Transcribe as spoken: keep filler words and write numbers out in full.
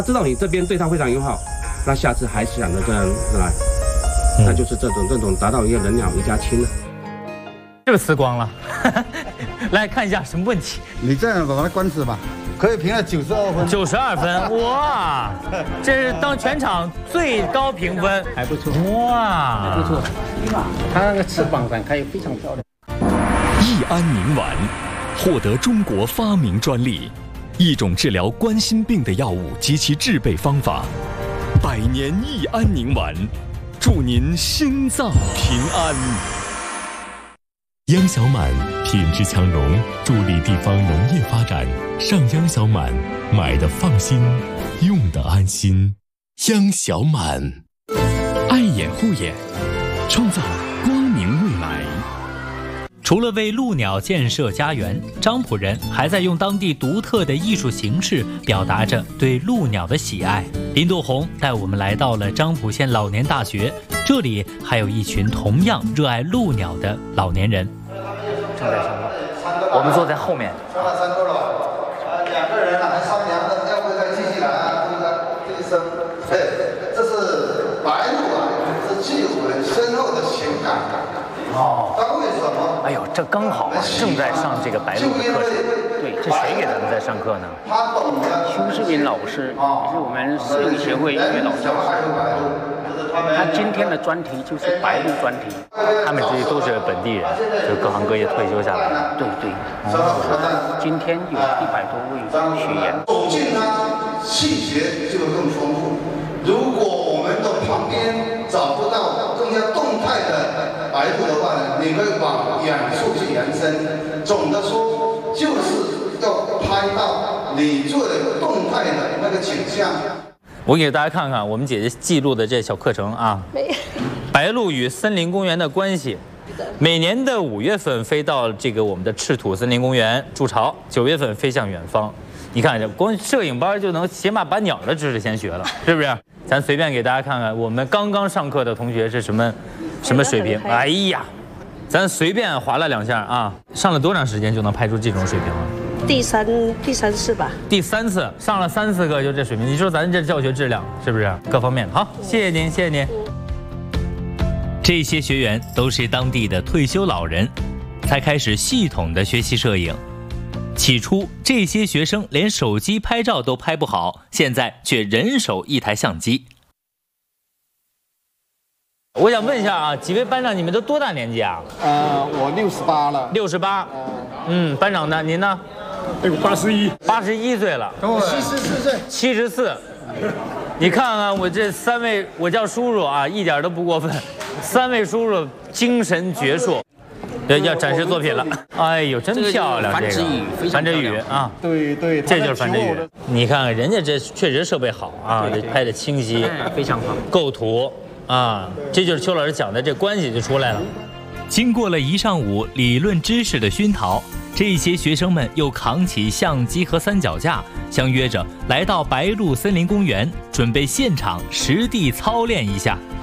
知道你这边对他非常友好，那下次还想着这样来， 嗯、 那就是这种这种达到一个人鸟一家亲了。 是不是死光了？来看一下什么问题？ 你这样把它关死吧。 可以评了九十二分， 九十二分，哇！这是当全场最高评分， 还不错， 哇， 还不错。它那个翅膀展开非常漂亮。 益安宁丸获得中国发明专利，一种治疗冠心病的药物及其制备方法。百年益安宁丸，祝您心脏平安。 央小满品质强融，助力地方农业发展。上央小满，买的放心，用的安心。央小满， 爱眼护眼，创造光明未来。 除了为鹭鸟建设家园，漳浦人还在用当地独特的艺术形式表达着对鹭鸟的喜爱。林度红带我们来到了漳浦县老年大学，这里还有一群同样热爱鹭鸟的老年人。 正在上课，我们坐在后面。 上了三周了吧？呃，两个人了，还差两个，要不再继续来啊？这个这一声，对，这是白鹭啊，是具有很深厚的情感。哦。但为什么？ 哎呦，这刚好啊，正在上这个白鹭的课程。对，这谁给咱们在上课呢？ 他懂得。 邱世民老师是我们摄影协会音乐老教师。 他今天的专题就是白鹭专题， 他们这些都是本地人，就各行各业退休下来的。 对对，哦、今天有一百多位学员。 走近它，气节就会更丰富。如果我们的旁边找不到更加动态的白鹭的话呢，你可以往远处去延伸。总的说，就是要拍到你做的动态的那个景象。 我给大家看看我们姐姐记录的这小课程啊，白鹭与森林公园的关系。每年的五月份飞到这个我们的赤土森林公园筑巢，九月份飞向远方。你看，这光摄影班就能起码把鸟的知识先学了，是不是？咱随便给大家看看，我们刚刚上课的同学是什么什么水平？哎呀，咱随便划了两下啊，上了多长时间就能拍出这种水平了？ 第三第三次吧， 第三次上了三四个就这水平，你说咱这教学质量是不是各方面好？谢谢您，谢谢您。 这些学员都是当地的退休老人，才开始系统的学习摄影。起初，这些学生连手机拍照都拍不好，现在却人手一台相机。 我想问一下啊，几位班长，你们都多大年纪啊？ 呃，我六十八了。 六十八。嗯，班长呢？您呢？ 哎呦，八十一， 八十一岁了， 七十四岁， 七十四。你看看我这三位，我叫叔叔啊，一点都不过分。三位叔叔精神矍铄，要要展示作品了。哎呦，真漂亮！这个樊之宇啊， 对对， 这就是樊之宇。你看看人家这确实设备好啊，这拍的清晰， 非常好。 构图啊，这就是邱老师讲的这关系就出来了。 经过了一上午理论知识的熏陶。 这些学生们又扛起相机和三脚架，相约着来到白鹭森林公园，准备现场实地操练一下。